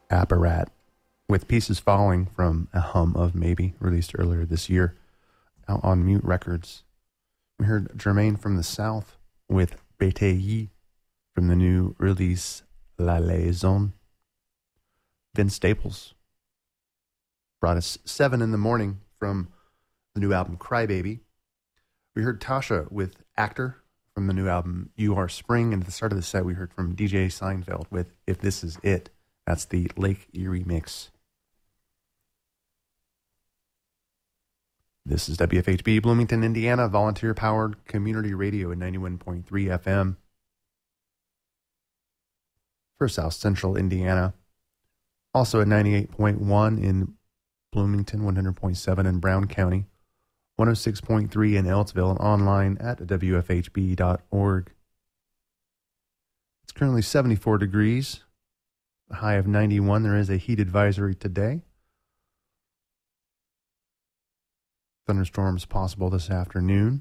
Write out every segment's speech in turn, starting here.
Apparat with Pieces Falling from A Hum of Maybe, released earlier this year out on Mute Records. We heard Jermaine from the South with Bétaillis from the new release La Liaison. Vince Staples brought us 7 in the Morning from the new album Crybaby. We heard Tasha with Actor from the new album You Are Spring. And at the start of the set, we heard from DJ Seinfeld with If This Is It. That's the Lake Erie mix. This is WFHB Bloomington, Indiana, volunteer-powered community radio at 91.3 FM. For South Central Indiana. Also at 98.1 in Bloomington, 100.7 in Brown County, 106.3 in Ellettsville, and online at wfhb.org. It's currently 74 degrees, a high of 91. There is a heat advisory today. Thunderstorms possible this afternoon.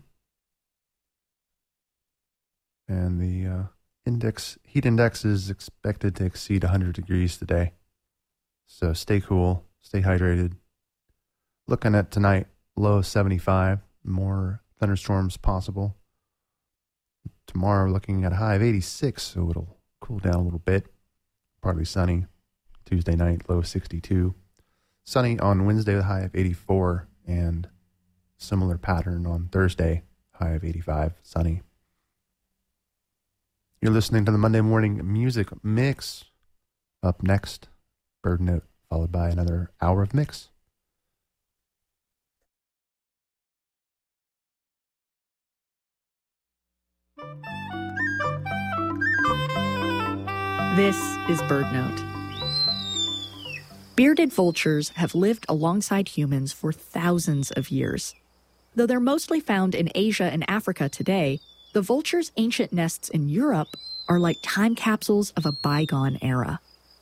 And the heat index is expected to exceed 100 degrees today. So stay cool, stay hydrated. Looking at tonight, low of 75, more thunderstorms possible. Tomorrow, looking at a high of 86, so it'll cool down a little bit. Partly sunny. Tuesday night, low of 62. Sunny on Wednesday, with a high of 84, and similar pattern on Thursday, high of 85, sunny. You're listening to the Monday Morning Music Mix. Up next, Bird Note, followed by another hour of mix. This is Bird Note. Bearded vultures have lived alongside humans for thousands of years. Though they're mostly found in Asia and Africa today, the vulture's ancient nests in Europe are like time capsules of a bygone era.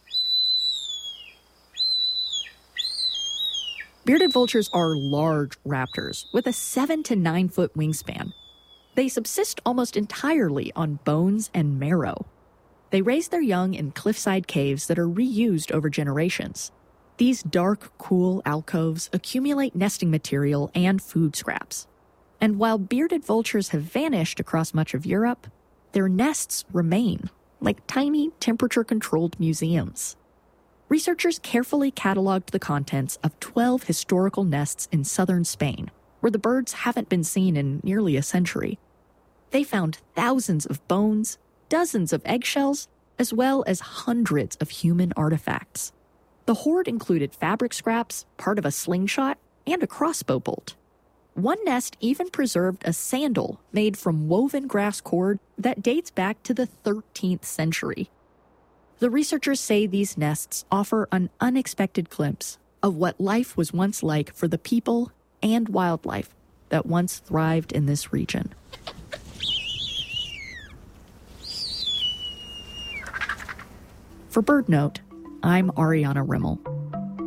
Bearded vultures are large raptors with a 7 to 9 foot wingspan. They subsist almost entirely on bones and marrow. They raise their young in cliffside caves that are reused over generations. These dark, cool alcoves accumulate nesting material and food scraps. And while bearded vultures have vanished across much of Europe, their nests remain, like tiny, temperature-controlled museums. Researchers carefully cataloged the contents of 12 historical nests in southern Spain, where the birds haven't been seen in nearly a century. They found thousands of bones, dozens of eggshells, as well as hundreds of human artifacts. The hoard included fabric scraps, part of a slingshot, and a crossbow bolt. One nest even preserved a sandal made from woven grass cord that dates back to the 13th century. The researchers say these nests offer an unexpected glimpse of what life was once like for the people and wildlife that once thrived in this region. For Bird Note, I'm Ariana Rimmel.